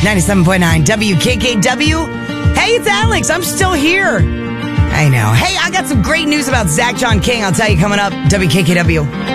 97.9 WKKW. Hey, it's Alex. I'm still here. I know. Hey, I got some great news about Zach John King. I'll tell you coming up. WKKW.